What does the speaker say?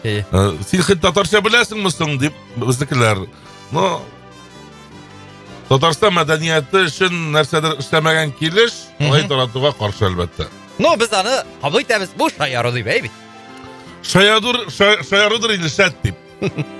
Сен хит татарча беләсеңме соң дип безнекеләр. Ну Татарстан мәдәнияте өчен нәрсәдер эшләмәгән килеш, алай таратуга каршы әлбәттә. Ну, без аны кабул итәбез. Бу шаяру дип әйбит. Шаярудыр инде шәт дип.